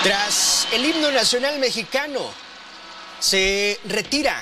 Tras el himno nacional mexicano, se retira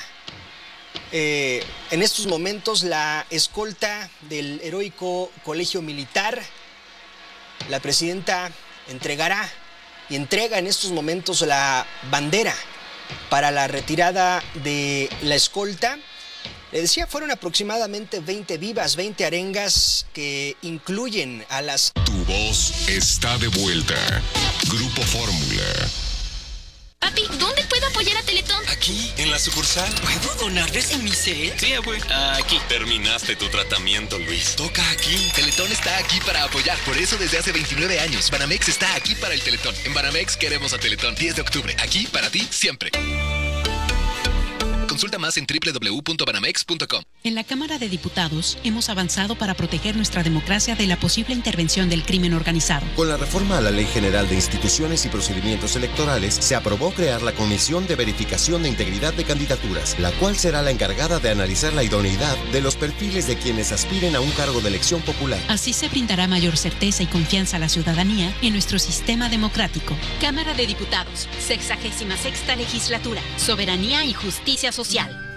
en estos momentos la escolta del heroico Colegio Militar. La presidenta entrega en estos momentos la bandera para la retirada de la escolta. Le decía, fueron aproximadamente 20 vivas, 20 arengas que incluyen a las... Tu voz está de vuelta. Grupo Fórmula. Papi, ¿dónde puedo apoyar a Teletón? Aquí, en la sucursal. ¿Puedo donarles en mi set? Sí, abue. Aquí. Terminaste tu tratamiento, Luis. Toca aquí. Teletón está aquí para apoyar. Por eso desde hace 29 años, Banamex está aquí para el Teletón. En Banamex queremos a Teletón. 10 de octubre. Aquí para ti, siempre. Consulta más en www.banamex.com. En la Cámara de Diputados hemos avanzado para proteger nuestra democracia de la posible intervención del crimen organizado. Con la reforma a la Ley General de Instituciones y Procedimientos Electorales, se aprobó crear la Comisión de Verificación de Integridad de Candidaturas, la cual será la encargada de analizar la idoneidad de los perfiles de quienes aspiren a un cargo de elección popular. Así se brindará mayor certeza y confianza a la ciudadanía en nuestro sistema democrático. Cámara de Diputados, 66ª Legislatura, Soberanía y Justicia Social.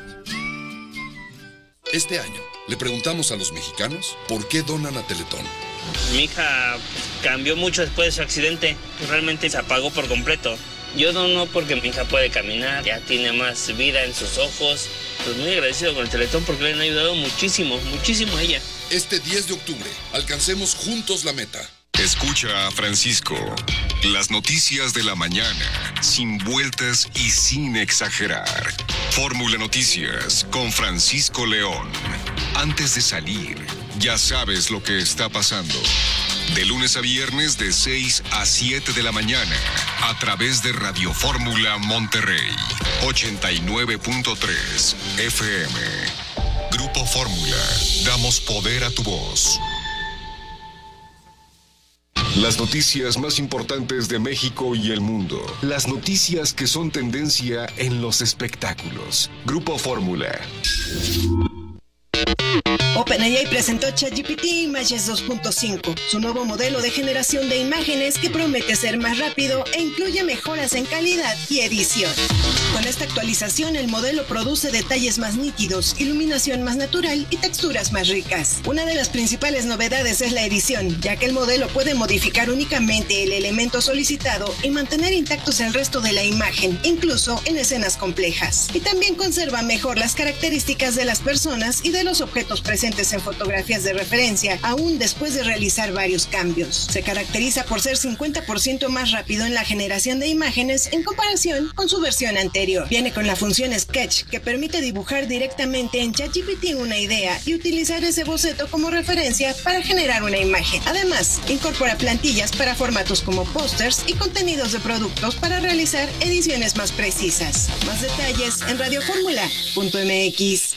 Este año, le preguntamos a los mexicanos por qué donan a Teletón. Mi hija cambió mucho después de su accidente. Realmente se apagó por completo. Yo dono porque mi hija puede caminar, ya tiene más vida en sus ojos. Pues muy agradecido con el Teletón porque le han ayudado muchísimo, muchísimo a ella. Este 10 de octubre, alcancemos juntos la meta. Escucha a Francisco. Las noticias de la mañana, sin vueltas y sin exagerar. Fórmula Noticias con Francisco León. Antes de salir, ya sabes lo que está pasando. De lunes a viernes de 6 a 7 de la mañana, a través de Radio Fórmula Monterrey, 89.3 FM. Grupo Fórmula, damos poder a tu voz. Las noticias más importantes de México y el mundo. Las noticias que son tendencia en los espectáculos. Grupo Fórmula. OpenAI presentó ChatGPT Images 2.5, su nuevo modelo de generación de imágenes que promete ser más rápido e incluye mejoras en calidad y edición. Con esta actualización, el modelo produce detalles más nítidos, iluminación más natural y texturas más ricas. Una de las principales novedades es la edición, ya que el modelo puede modificar únicamente el elemento solicitado y mantener intactos el resto de la imagen, incluso en escenas complejas. Y también conserva mejor las características de las personas y de los objetos presentes en fotografías de referencia, aún después de realizar varios cambios. Se caracteriza por ser 50% más rápido en la generación de imágenes en comparación con su versión anterior. Viene con la función Sketch, que permite dibujar directamente en ChatGPT una idea y utilizar ese boceto como referencia para generar una imagen. Además, incorpora plantillas para formatos como pósters y contenidos de productos para realizar ediciones más precisas. Más detalles en radioformula.mx.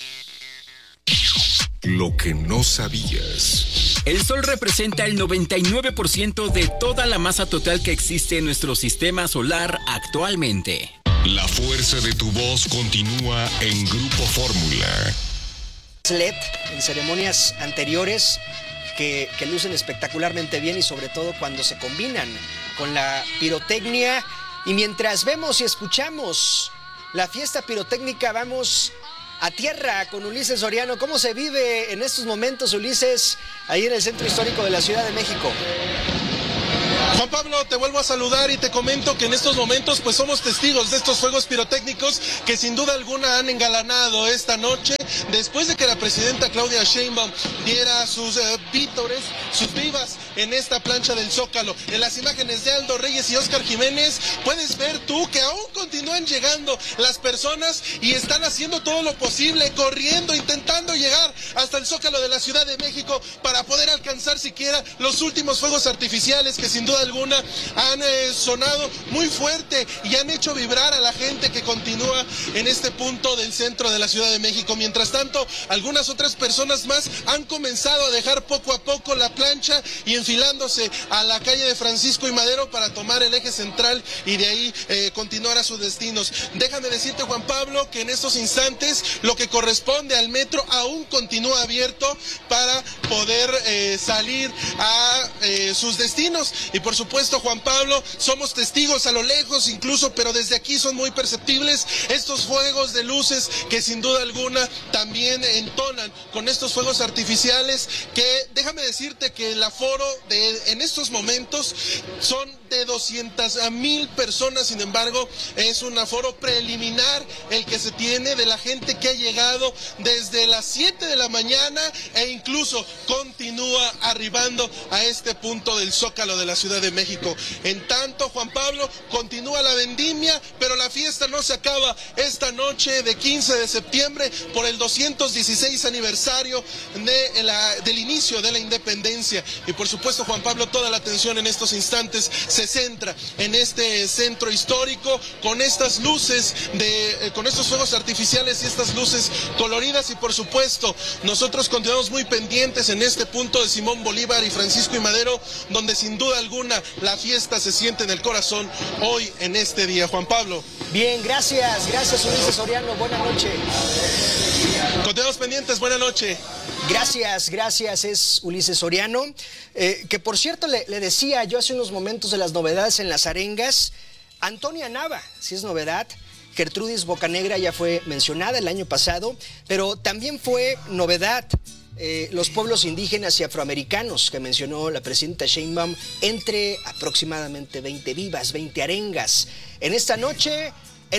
Lo que no sabías. El Sol representa el 99% de toda la masa total que existe en nuestro sistema solar actualmente. La fuerza de tu voz continúa en Grupo Fórmula. LED en ceremonias anteriores que lucen espectacularmente bien y sobre todo cuando se combinan con la pirotecnia. Y mientras vemos y escuchamos la fiesta pirotécnica, vamos a tierra con Ulises Soriano. ¿Cómo se vive en estos momentos, Ulises, ahí en el centro histórico de la Ciudad de México? Juan Pablo, te vuelvo a saludar y te comento que en estos momentos pues somos testigos de estos fuegos pirotécnicos que sin duda alguna han engalanado esta noche después de que la presidenta Claudia Sheinbaum diera sus vítores, sus vivas en esta plancha del Zócalo. En las imágenes de Aldo Reyes y Óscar Jiménez puedes ver tú que aún continúan llegando las personas y están haciendo todo lo posible, corriendo, intentando llegar hasta el Zócalo de la Ciudad de México para poder alcanzar siquiera los últimos fuegos artificiales que sin duda alguna han sonado muy fuerte y han hecho vibrar a la gente que continúa en este punto del centro de la Ciudad de México. Mientras tanto, algunas otras personas más han comenzado a dejar poco a poco la plancha y enfilándose a la calle de Francisco y Madero para tomar el eje central y de ahí continuar a sus destinos. Déjame decirte, Juan Pablo, que en estos instantes lo que corresponde al metro aún continúa abierto para poder salir a sus destinos y por supuesto supuesto, Juan Pablo, somos testigos a lo lejos incluso, pero desde aquí son muy perceptibles estos fuegos de luces que sin duda alguna también entonan con estos fuegos artificiales que, déjame decirte que el aforo en estos momentos son de 200,000 personas, sin embargo, es un aforo preliminar el que se tiene de la gente que ha llegado desde las 7 de la mañana e incluso continúa arribando a este punto del Zócalo de la Ciudad de México. En tanto, Juan Pablo, continúa la vendimia, pero la fiesta no se acaba esta noche de 15 de septiembre por el 216 aniversario del inicio de la independencia. Y por supuesto, Juan Pablo, toda la atención en estos instantes se centra en este centro histórico con estas luces, con estos fuegos artificiales y estas luces coloridas. Y por supuesto, nosotros continuamos muy pendientes en este punto de Simón Bolívar y Francisco y Madero, donde sin duda alguna la fiesta se siente en el corazón hoy en este día. Juan Pablo. Bien, gracias Ulises Soriano, buena noche. Continuamos pendientes, buena noche. Gracias, es Ulises Soriano, que por cierto le decía yo hace unos momentos de las novedades en las arengas. Antonia Nava, si es novedad. Gertrudis Bocanegra ya fue mencionada el año pasado, pero también fue novedad los pueblos indígenas y afroamericanos que mencionó la presidenta Sheinbaum, entre aproximadamente 20 vivas, 20 arengas. En esta noche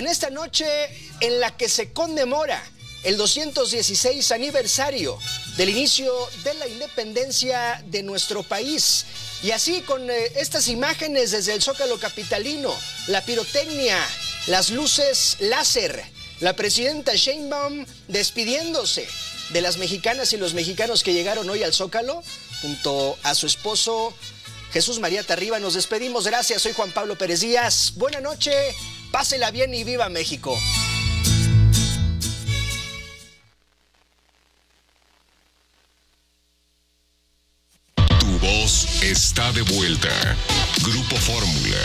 en la que se conmemora el 216 aniversario del inicio de la independencia de nuestro país. Y así con estas imágenes desde el Zócalo capitalino, la pirotecnia, las luces láser, la presidenta Sheinbaum despidiéndose de las mexicanas y los mexicanos que llegaron hoy al Zócalo, junto a su esposo Jesús María Tarriba. Nos despedimos, gracias, soy Juan Pablo Pérez Díaz. Buena noche, pásela bien y viva México. Tu voz está de vuelta. Grupo Fórmula.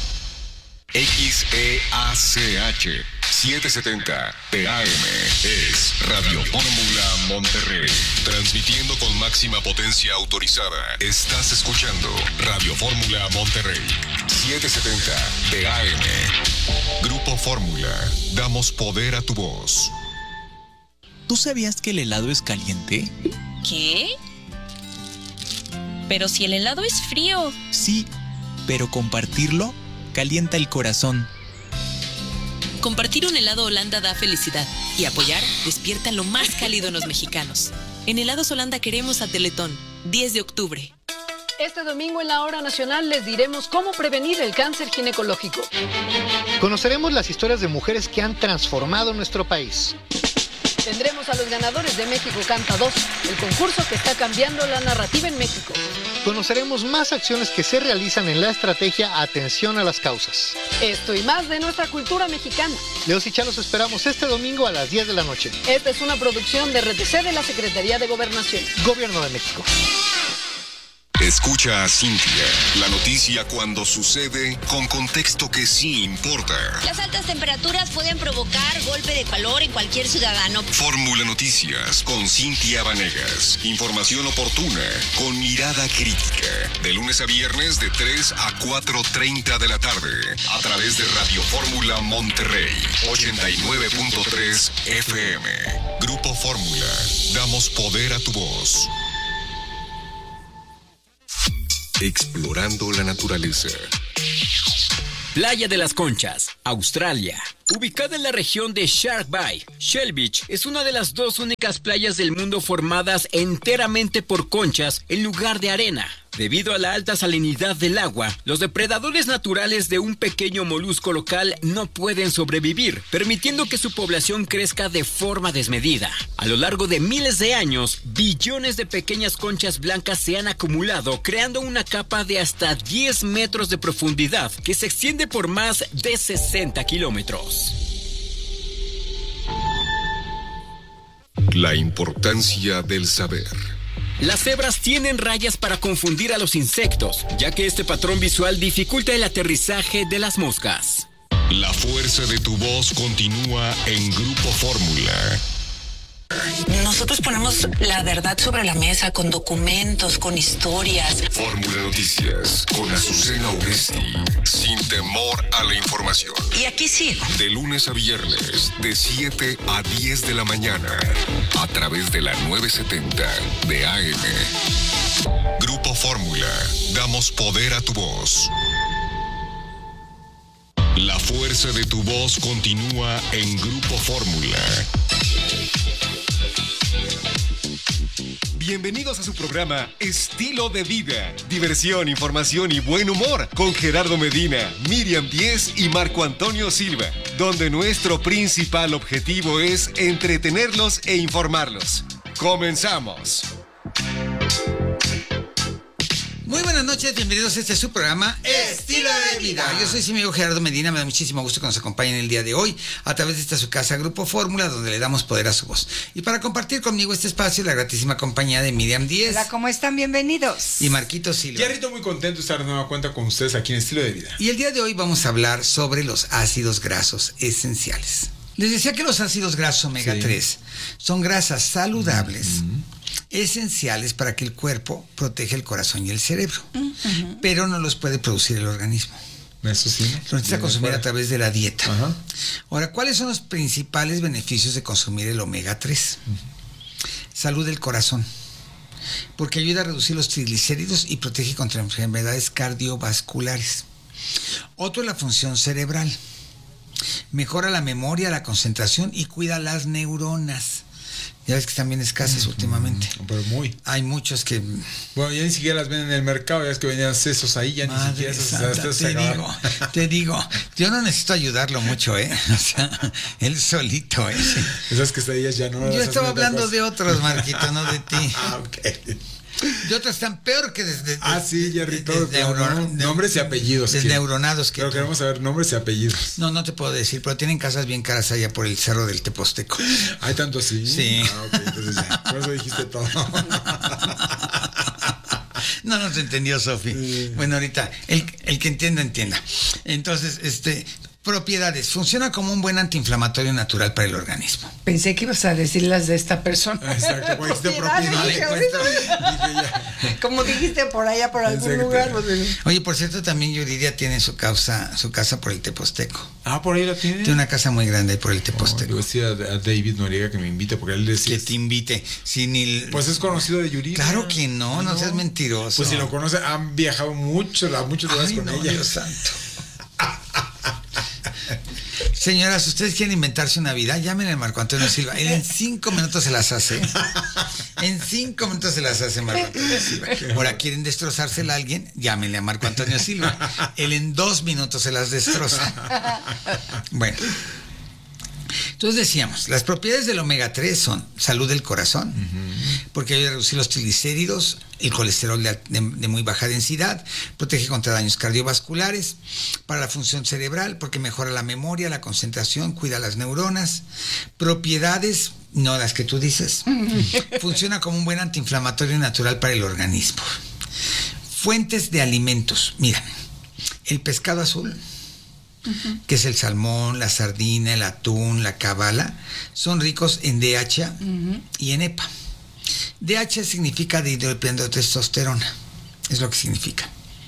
XEACH 770 TAM es Radio Fórmula Monterrey. Transmitiendo con máxima potencia autorizada. Estás escuchando Radio Fórmula Monterrey 770 TAM. Grupo Fórmula. Damos poder a tu voz. ¿Tú sabías que el helado es caliente? ¿Qué? Pero si el helado es frío. Sí, pero compartirlo calienta el corazón. Compartir un helado Holanda da felicidad y apoyar despierta lo más cálido en los mexicanos. En Helados Holanda queremos a Teletón, 10 de octubre. Este domingo en la Hora Nacional les diremos cómo prevenir el cáncer ginecológico. Conoceremos las historias de mujeres que han transformado nuestro país. Tendremos a los ganadores de México Canta 2, el concurso que está cambiando la narrativa en México. Conoceremos más acciones que se realizan en la estrategia Atención a las Causas. Esto y más de nuestra cultura mexicana. Leos y Chalos esperamos este domingo a las 10 de la noche. Esta es una producción de RTC de la Secretaría de Gobernación. Gobierno de México. Escucha a Cintia, la noticia cuando sucede con contexto que sí importa. Las altas temperaturas pueden provocar golpe de calor en cualquier ciudadano. Fórmula Noticias con Cintia Vanegas. Información oportuna con mirada crítica. De lunes a viernes de 3 a 4:30 de la tarde. A través de Radio Fórmula Monterrey 89.3 FM. Grupo Fórmula. Damos poder a tu voz. Explorando la naturaleza. Playa de las Conchas, Australia. Ubicada en la región de Shark Bay, Shell Beach es una de las dos únicas playas del mundo formadas enteramente por conchas en lugar de arena. Debido a la alta salinidad del agua, los depredadores naturales de un pequeño molusco local no pueden sobrevivir, permitiendo que su población crezca de forma desmedida. A lo largo de miles de años, billones de pequeñas conchas blancas se han acumulado, creando una capa de hasta 10 metros de profundidad que se extiende por más de 60 kilómetros. La importancia del saber. Las cebras tienen rayas para confundir a los insectos, ya que este patrón visual dificulta el aterrizaje de las moscas. La fuerza de tu voz continúa en Grupo Fórmula. Nosotros ponemos la verdad sobre la mesa con documentos, con historias. Fórmula Noticias con Azucena Uresti. Sin temor a la información. Y aquí sigo. De lunes a viernes, de 7 a 10 de la mañana. A través de la 970 de AM. Grupo Fórmula. Damos poder a tu voz. La fuerza de tu voz continúa en Grupo Fórmula. Bienvenidos a su programa Estilo de Vida. Diversión, información y buen humor con Gerardo Medina, Miriam Díez y Marco Antonio Silva, donde nuestro principal objetivo es entretenerlos e informarlos. ¡Comenzamos! Muy buenas noches, bienvenidos a este su programa Estilo de Vida. Yo soy su amigo Gerardo Medina, me da muchísimo gusto que nos acompañen el día de hoy a través de esta su casa Grupo Fórmula, donde le damos poder a su voz. Y para compartir conmigo este espacio, la gratísima compañía de Miriam Díez. Hola, ¿cómo están? Bienvenidos. Y Marquito Silva. Yarrito, muy contento de estar de nueva cuenta con ustedes aquí en Estilo de Vida. Y el día de hoy vamos a hablar sobre los ácidos grasos esenciales. Les decía que los ácidos grasos omega 3 son grasas saludables, esenciales para que el cuerpo proteja el corazón y el cerebro, pero no los puede producir el organismo. Eso sí. Lo necesita consumir a través de la dieta. Ahora, ¿cuáles son los principales beneficios de consumir el omega 3? Salud del corazón, porque ayuda a reducir los triglicéridos y protege contra enfermedades cardiovasculares. Otro es la función cerebral. Mejora la memoria, la concentración y cuida las neuronas. Ya ves que están bien escasas últimamente. Pero muy. Hay muchos que... Bueno, ya ni siquiera las venden en el mercado, ya es que venían sesos ahí, ya Madre ni siquiera santa, te digo, yo no necesito ayudarlo mucho, o sea, él solito, Esas quesadillas ya no... Yo estaba hablando de otros, Marquito, no de ti. Ok. De otros están peor que desde... sí, Yarrito, nombres y apellidos. Desneuronados que... Pero queremos saber nombres y apellidos. No te puedo decir, pero tienen casas bien caras allá por el cerro del Teposteco. ¿Hay tanto así? Sí. Ok, entonces ya, por eso dijiste todo. No se entendió, Sofi. Bueno, ahorita, el que entienda. Entonces, propiedades. Funciona como un buen antiinflamatorio natural para el organismo. Pensé que ibas a decir las de esta persona. Exacto, pues de como dijiste por allá, por algún lugar. Oye, por cierto, también Yuridia tiene su casa por el Teposteco. ¿Por ahí la tiene? Tiene una casa muy grande ahí por el Teposteco. Le decía a David Noriega que me invite, porque él decía... Que te invite. Pues es conocido de Yuridia. Claro que no seas mentiroso. Pues si lo conoce, han viajado a muchos lugares con ella. Dios santo. Señoras, ustedes quieren inventarse una vida, llámenle a Marco Antonio Silva. Él en 5 minutos se las hace. En 5 minutos se las hace Marco Antonio Silva. Ahora, ¿quieren destrozársela a alguien? Llámenle a Marco Antonio Silva. Él en 2 minutos se las destroza. Bueno. Entonces decíamos, las propiedades del omega 3 son salud del corazón, porque ayuda a reducir los triglicéridos, el colesterol de muy baja densidad, protege contra daños cardiovasculares, para la función cerebral, porque mejora la memoria, la concentración, cuida las neuronas, propiedades, no las que tú dices, funciona como un buen antiinflamatorio natural para el organismo. Fuentes de alimentos, mira, el pescado azul, que es el salmón, la sardina, el atún, la cabala, son ricos en DHA y en EPA. DHA significa dihidroepiandrotestosterona, es lo que significa.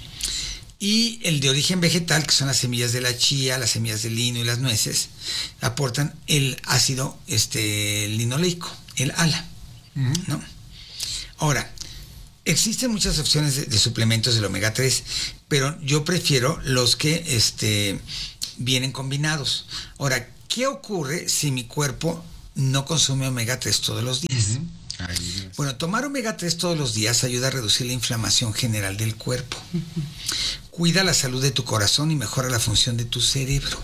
Y el de origen vegetal, que son las semillas de la chía, las semillas de lino y las nueces, aportan el ácido linoleico, el ALA, ¿no? Ahora, existen muchas opciones de suplementos del omega 3, pero yo prefiero los que vienen combinados. Ahora, ¿qué ocurre si mi cuerpo no consume omega 3 todos los días? Bueno, tomar omega 3 todos los días ayuda a reducir la inflamación general del cuerpo. Cuida la salud de tu corazón y mejora la función de tu cerebro.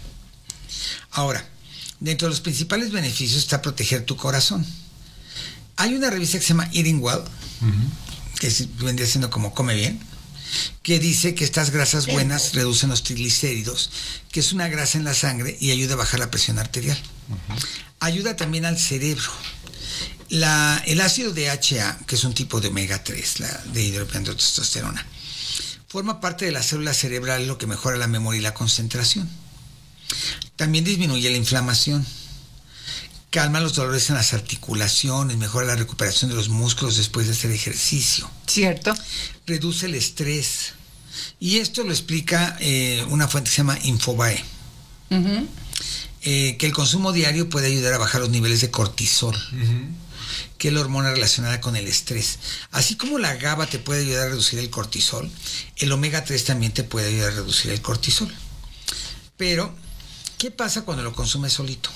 Ahora, dentro de los principales beneficios está proteger tu corazón. Hay una revista que se llama Eating Well, que vendría siendo como Come Bien, que dice que estas grasas buenas reducen los triglicéridos, que es una grasa en la sangre y ayuda a bajar la presión arterial. Ayuda también al cerebro. El ácido DHA, que es un tipo de omega 3, la de dihidroepiandrotestosterona, forma parte de la célula cerebral, lo que mejora la memoria y la concentración. También disminuye la inflamación. calma los dolores en las articulaciones, mejora la recuperación de los músculos después de hacer ejercicio. Cierto. Reduce el estrés. Y esto lo explica una fuente que se llama Infobae. Que el consumo diario puede ayudar a bajar los niveles de cortisol, que es la hormona relacionada con el estrés. Así como la GABA te puede ayudar a reducir el cortisol, el omega 3 también te puede ayudar a reducir el cortisol. Pero, ¿qué pasa cuando lo consumes solito?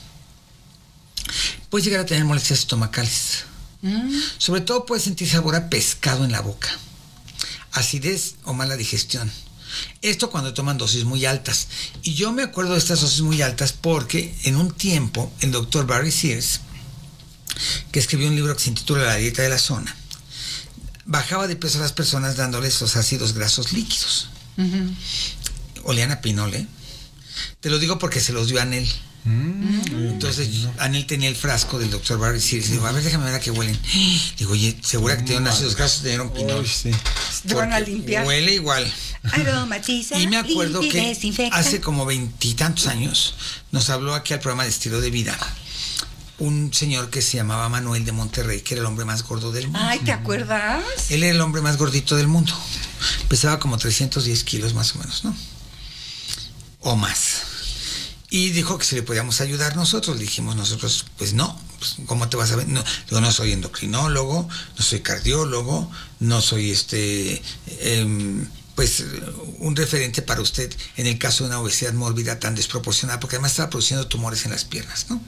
Puedes llegar a tener molestias estomacales. Sobre todo puedes sentir sabor a pescado en la boca, acidez o mala digestión. Esto cuando toman dosis muy altas. Y yo me acuerdo de estas dosis muy altas porque en un tiempo el doctor Barry Sears, que escribió un libro que se intitula La dieta de la zona, bajaba de peso a las personas dándoles los ácidos grasos líquidos. Olían a pinol, ¿eh? Te lo digo porque se los dio a Anel. Entonces Anel tenía el frasco del doctor Barry Sears. Digo, a ver, déjame ver a qué huelen. Digo, oye, ¿segura que te dieron ácidos grasos? Te dieron pinol. Te van a limpiar. Huele igual. Aromatiza. Y me acuerdo que desinfecta. hace como 20 y tantos años nos habló aquí al programa de Estilo de Vida un señor que se llamaba Manuel de Monterrey, que era el hombre más gordo del mundo. Ay, ¿te acuerdas? Él era el hombre más gordito del mundo. Pesaba como 310 kilos más o menos, ¿no? O más. Y dijo que si le podíamos ayudar nosotros. Le dijimos nosotros, pues no, pues, ¿cómo te vas a ver? No, digo, no soy endocrinólogo, no soy cardiólogo, no soy pues un referente para usted en el caso de una obesidad mórbida tan desproporcionada, porque además estaba produciendo tumores en las piernas, ¿no?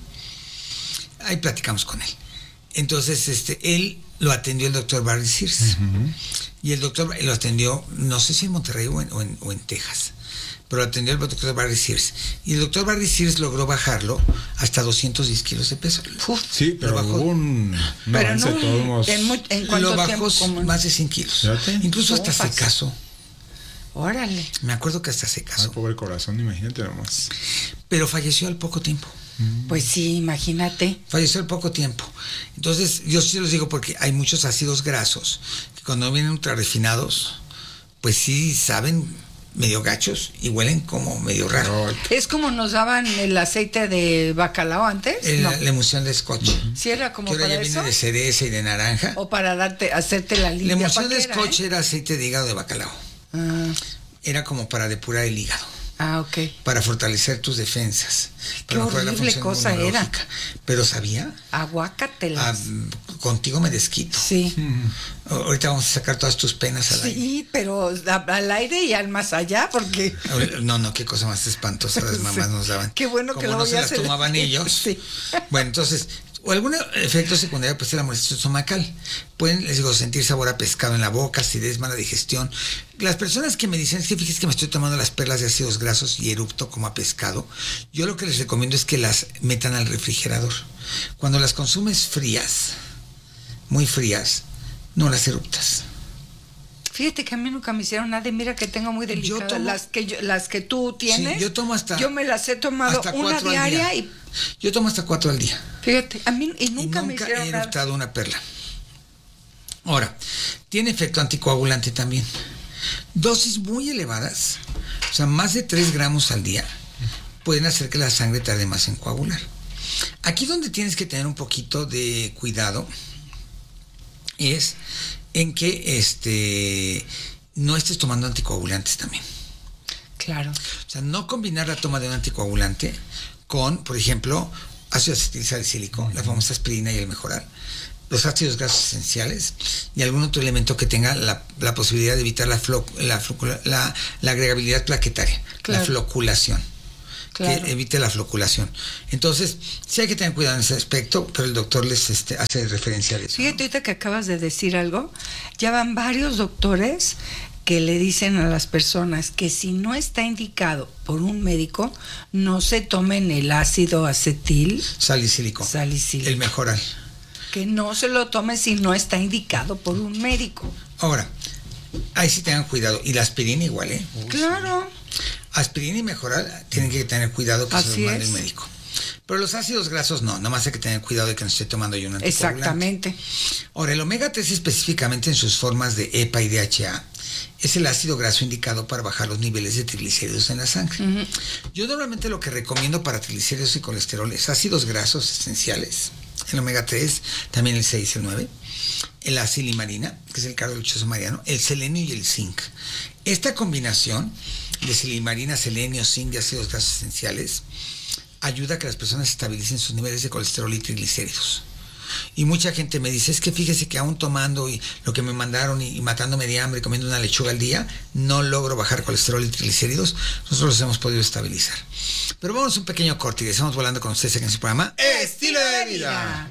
Ahí platicamos con él. Entonces, él lo atendió el doctor Barry Sears. Y el doctor lo atendió, no sé si en Monterrey o en Texas, pero lo atendió el doctor Barry Sears. Y el doctor Barry Sears logró bajarlo hasta 210 kilos de peso. Sí, pero bajó, pero no, ¿en cuánto lo bajó tiempo? Más de 100 kilos. Incluso hasta se casó. Órale. Me acuerdo que hasta se casó. Ay, pobre corazón, imagínate nomás. Pero falleció al poco tiempo. Pues sí, imagínate. Falleció al poco tiempo. Entonces, yo sí los digo porque hay muchos ácidos grasos que cuando vienen ultra refinados, pues sí saben medio gachos y huelen como medio raro. Es como nos daban el aceite de bacalao antes. La emulsión de scotch. Sí, era como que ahora para ya eso. Viene de cereza y de naranja. O para hacerte la limpia. La emulsión de scotch era aceite de hígado de bacalao. Era como para depurar el hígado. Ok. Para fortalecer tus defensas. Qué horrible cosa era. Pero ¿sabía? Aguácatelas. Contigo me desquito. Sí. Ahorita vamos a sacar todas tus penas al aire. Sí, pero al aire y al más allá, porque... No, qué cosa más espantosa las mamás nos daban. Qué bueno como que lo no voy se a las hacer. Tomaban ellos. Sí. Bueno, entonces... O algún efecto secundario puede ser la molestia estomacal. Pueden, les digo, sentir sabor a pescado en la boca, acidez, mala digestión. Las personas que me dicen, es que fíjese que me estoy tomando las perlas de ácidos grasos y erupto como a pescado, yo lo que les recomiendo es que las metan al refrigerador. Cuando las consumes frías, muy frías, no las eruptas. Fíjate que a mí nunca me hicieron nada y mira que tengo muy delicadas las que tú tienes. Sí, yo tomo hasta... Yo me las he tomado una diaria y... Yo tomo hasta 4 al día. Fíjate, a mí y nunca me hicieron he nada. eruptado una perla. Ahora, tiene efecto anticoagulante también. Dosis muy elevadas, o sea, más de 3 gramos al día, pueden hacer que la sangre tarde más en coagular. Aquí donde tienes que tener un poquito de cuidado es en que no estés tomando anticoagulantes también. Claro. O sea, no combinar la toma de un anticoagulante con, por ejemplo, ácido acetilsalicílico, la famosa aspirina y el Mejoral, los ácidos grasos esenciales y algún otro elemento que tenga la posibilidad de evitar la agregabilidad plaquetaria, claro. La floculación. Claro. Que evite la floculación. Entonces, sí hay que tener cuidado en ese aspecto, pero el doctor les hace referencia a eso. Fíjate, ahorita que acabas de decir algo, ya van varios doctores que le dicen a las personas que si no está indicado por un médico, no se tomen el ácido salicílico. El Mejoral. Que no se lo tomen si no está indicado por un médico. Ahora, ahí sí tengan cuidado. Y la aspirina igual, ¿eh? Claro. Aspirina y Mejoral tienen que tener cuidado que se los mande el médico. Pero los ácidos grasos no, nomás hay que tener cuidado de que no esté tomando yo un anticoagulante. Exactamente. Ahora, el omega 3 específicamente en sus formas de EPA y DHA es el ácido graso indicado para bajar los niveles de triglicéridos en la sangre. Ujú. Yo normalmente lo que recomiendo para triglicéridos y colesterol es ácidos grasos esenciales, el omega 3, también el 6 y el 9, la silimarina, que es el cardo lechoso mariano, el selenio y el zinc. Esta combinación de silimarina, selenio, zinc y ácidos grasos esenciales ayuda a que las personas estabilicen sus niveles de colesterol y triglicéridos. Y mucha gente me dice, es que fíjese que aún tomando y lo que me mandaron y matándome de hambre, comiendo una lechuga al día, no logro bajar colesterol y triglicéridos. Nosotros los hemos podido estabilizar. Pero vamos a un pequeño corte y estamos volando con ustedes aquí en su programa Estilo de Vida.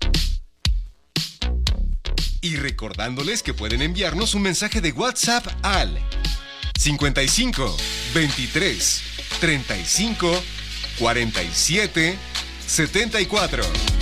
Y recordándoles que pueden enviarnos un mensaje de WhatsApp al 55 23 35 47 74.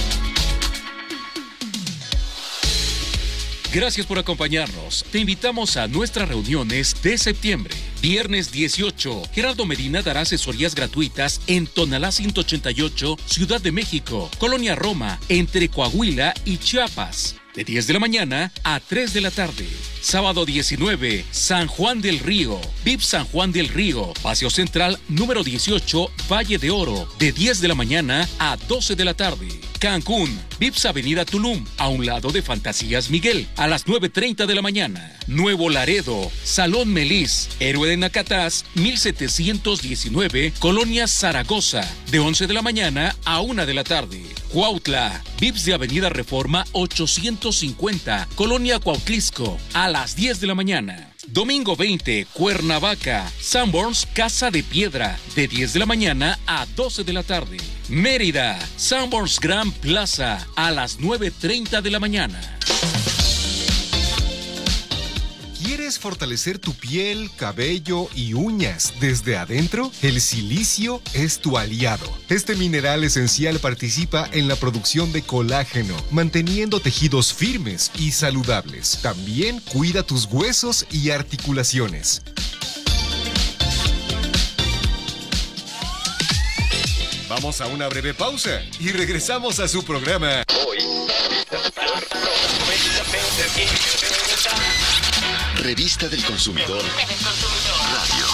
Gracias por acompañarnos. Te invitamos a nuestras reuniones de septiembre. Viernes 18, Gerardo Medina dará asesorías gratuitas en Tonalá 188, Ciudad de México, Colonia Roma, entre Coahuila y Chiapas. De 10 de la mañana a 3 de la tarde. Sábado 19, San Juan del Río, VIP San Juan del Río, Paseo Central número 18, Valle de Oro, de 10 de la mañana a 12 de la tarde. Cancún, VIPS Avenida Tulum, a un lado de Fantasías Miguel, a las 9:30 de la mañana. Nuevo Laredo, Salón Melis, Héroe de Nacatás, 1719, Colonia Zaragoza, de 11 de la mañana a 1 de la tarde. Cuautla, VIPS de Avenida Reforma 850, Colonia Cuautlisco, a las 10 de la mañana. Domingo 20, Cuernavaca, Sanborns Casa de Piedra, de 10 de la mañana a 12 de la tarde. Mérida, Sanborns Grand Plaza, a las 9:30 de la mañana. ¿Quieres fortalecer tu piel, cabello y uñas desde adentro? El silicio es tu aliado. Este mineral esencial participa en la producción de colágeno, manteniendo tejidos firmes y saludables. También cuida tus huesos y articulaciones. Vamos a una breve pausa y regresamos a su programa. Revista del Consumidor Radio.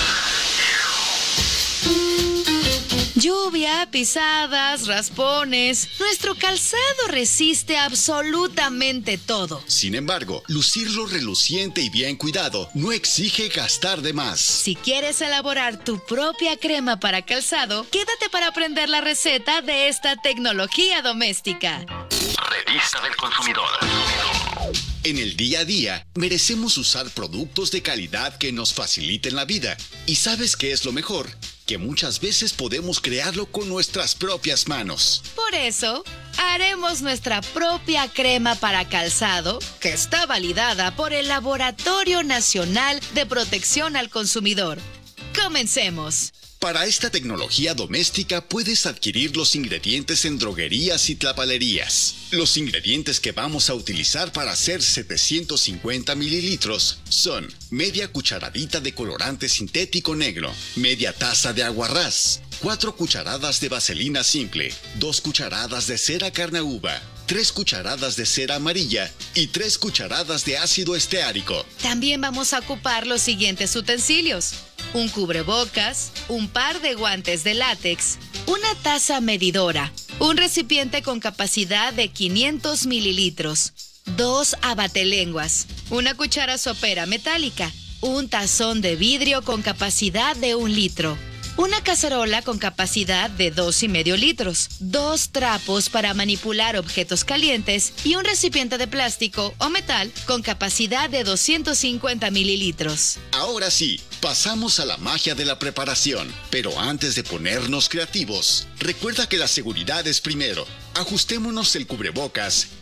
Lluvia, pisadas, raspones. Nuestro calzado resiste absolutamente todo. Sin embargo, lucirlo reluciente y bien cuidado no exige gastar de más. Si quieres elaborar tu propia crema para calzado, quédate para aprender la receta de esta tecnología doméstica. Revista del Consumidor. En el día a día, merecemos usar productos de calidad que nos faciliten la vida. ¿Y sabes qué es lo mejor? Que muchas veces podemos crearlo con nuestras propias manos. Por eso, haremos nuestra propia crema para calzado, que está validada por el Laboratorio Nacional de Protección al Consumidor. ¡Comencemos! Para esta tecnología doméstica puedes adquirir los ingredientes en droguerías y tlapalerías. Los ingredientes que vamos a utilizar para hacer 750 mililitros son media cucharadita de colorante sintético negro, media taza de aguarrás, 4 cucharadas de vaselina simple, 2 cucharadas de cera carnauba, 3 cucharadas de cera amarilla y 3 cucharadas de ácido esteárico. También vamos a ocupar los siguientes utensilios: un cubrebocas, un par de guantes de látex, una taza medidora, un recipiente con capacidad de 500 mililitros, 2 abatelenguas, una cuchara sopera metálica, un tazón de vidrio con capacidad de 1 litro, una cacerola con capacidad de 2,5 litros, 2 trapos para manipular objetos calientes y un recipiente de plástico o metal con capacidad de 250 mililitros. Ahora sí, pasamos a la magia de la preparación. Pero antes de ponernos creativos, recuerda que la seguridad es primero. Ajustémonos el cubrebocas